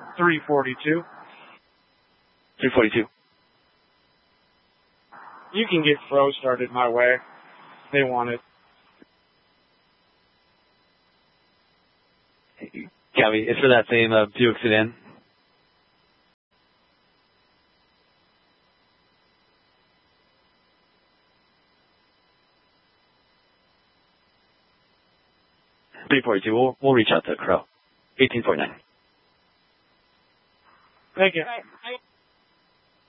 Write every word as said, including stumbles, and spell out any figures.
three forty-two. three forty-two. You can get Fro started my way. They want it. Copy. It's for that same uh, Buick sedan. three forty-two. We'll, we'll reach out to Crow. eighteen forty-nine. Thank you.